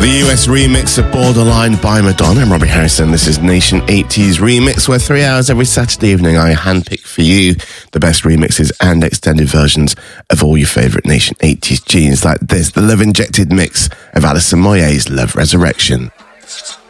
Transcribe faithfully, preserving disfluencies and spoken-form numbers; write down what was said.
The U S remix of Borderline by Madonna. I'm Robbie Harrison. This is Nation eighties Remix, where three hours every Saturday evening I handpick for you the best remixes and extended versions of all your favourite Nation eighties tunes, like this, the love-injected mix of Alison Moyet's Love Resurrection.